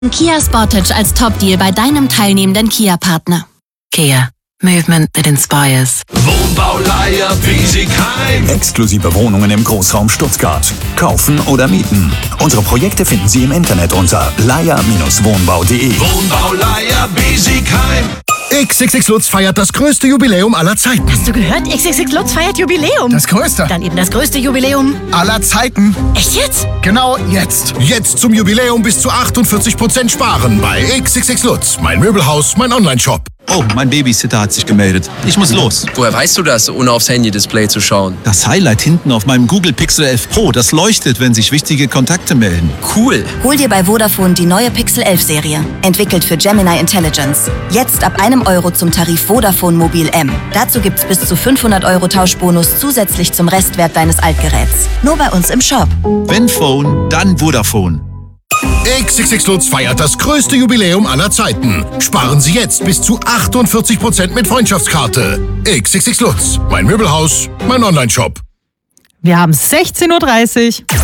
Kia Sportage als Top-Deal bei deinem teilnehmenden Kia-Partner. Kia. Movement that inspires. Wohnbauleihe Biesigheim. Exklusive Wohnungen im Großraum Stuttgart. Kaufen oder mieten. Unsere Projekte finden Sie im Internet unter leier-wohnbau.de. Wohnbauleihe Biesigheim. XXX Lutz feiert das größte Jubiläum aller Zeiten. Hast du gehört? XXX Lutz feiert Jubiläum. Das größte. Dann eben das größte Jubiläum Aller Zeiten. Echt jetzt? Genau jetzt. Jetzt zum Jubiläum bis zu 48% sparen bei XXX Lutz. Mein Möbelhaus, mein Onlineshop. Oh, mein Babysitter hat sich gemeldet. Ich muss los. Woher weißt du das, ohne aufs Handy-Display zu schauen? Das Highlight hinten auf meinem Google Pixel 11 Pro, das leuchtet, wenn sich wichtige Kontakte melden. Cool. Hol dir bei Vodafone die neue Pixel 11 Serie. Entwickelt für Gemini Intelligence. Jetzt ab €1 zum Tarif Vodafone Mobil M. Dazu gibt's bis zu 500 € Tauschbonus zusätzlich zum Restwert deines Altgeräts. Nur bei uns im Shop. Wenn Phone, dann Vodafone. XXX Lutz feiert das größte Jubiläum aller Zeiten. Sparen Sie jetzt bis zu 48% mit Freundschaftskarte. XXX Lutz. Mein Möbelhaus, mein Onlineshop. Wir haben 16:30 Uhr.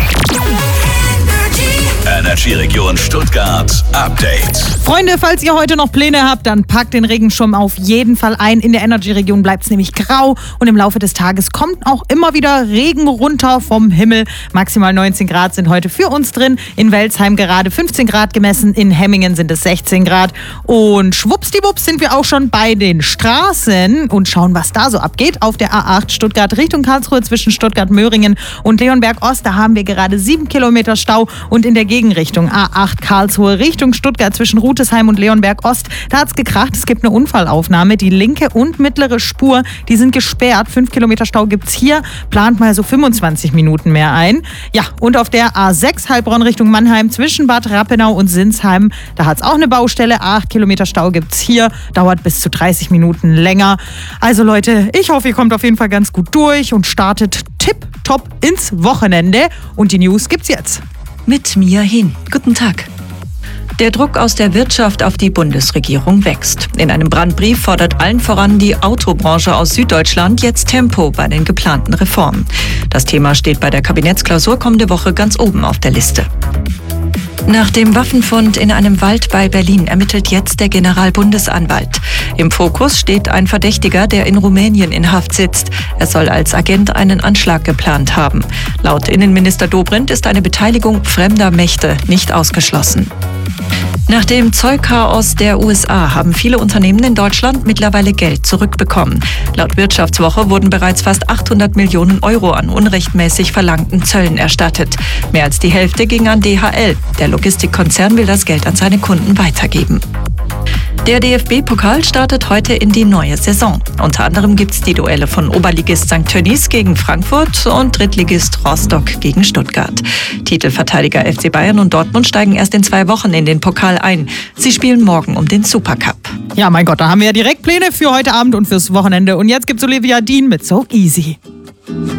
Energy Region Stuttgart Update. Freunde, falls ihr heute noch Pläne habt, dann packt den Regenschirm auf jeden Fall ein. In der Energy-Region bleibt es nämlich grau und im Laufe des Tages kommt auch immer wieder Regen runter vom Himmel. Maximal 19 Grad sind heute für uns drin. In Welzheim gerade 15 Grad gemessen, in Hemmingen sind es 16 Grad. Und schwuppsdiwupps sind wir auch schon bei den Straßen und schauen, was da so abgeht. Auf der A8 Stuttgart Richtung Karlsruhe zwischen Stuttgart-Möhringen und Leonberg-Ost, da haben wir gerade 7 Kilometer Stau und in der Gegenrichtung A8 Karlsruhe Richtung Stuttgart zwischen Rutesheim und Leonberg-Ost. Da hat's gekracht, es gibt eine Unfallaufnahme. Die linke und mittlere Spur, die sind gesperrt. 5 Kilometer Stau gibt's hier. Plant mal so 25 Minuten mehr ein. Ja, und auf der A6 Heilbronn Richtung Mannheim zwischen Bad Rappenau und Sinsheim, da hat's auch eine Baustelle. 8 Kilometer Stau gibt's hier. Dauert bis zu 30 Minuten länger. Also Leute, ich hoffe, ihr kommt auf jeden Fall ganz gut durch und startet tipptopp ins Wochenende. Und die News gibt's jetzt. Mit Mia Hin. Guten Tag. Der Druck aus der Wirtschaft auf die Bundesregierung wächst. In einem Brandbrief fordert allen voran die Autobranche aus Süddeutschland jetzt Tempo bei den geplanten Reformen. Das Thema steht bei der Kabinettsklausur kommende Woche ganz oben auf der Liste. Nach dem Waffenfund in einem Wald bei Berlin ermittelt jetzt der Generalbundesanwalt. Im Fokus steht ein Verdächtiger, der in Rumänien in Haft sitzt. Er soll als Agent einen Anschlag geplant haben. Laut Innenminister Dobrindt ist eine Beteiligung fremder Mächte nicht ausgeschlossen. Nach dem Zollchaos der USA haben viele Unternehmen in Deutschland mittlerweile Geld zurückbekommen. Laut Wirtschaftswoche wurden bereits fast 800 Millionen € an unrechtmäßig verlangten Zöllen erstattet. Mehr als die Hälfte ging an DHL. Der Logistikkonzern will das Geld an seine Kunden weitergeben. Der DFB-Pokal startet heute in die neue Saison. Unter anderem gibt es die Duelle von Oberligist St. Tönnies gegen Frankfurt und Drittligist Rostock gegen Stuttgart. Titelverteidiger FC Bayern und Dortmund steigen erst in 2 Wochen in den Pokal ein. Sie spielen morgen um den Supercup. Ja, mein Gott, da haben wir ja direkt Pläne für heute Abend und fürs Wochenende. Und jetzt gibt's Olivia Dean mit So Easy.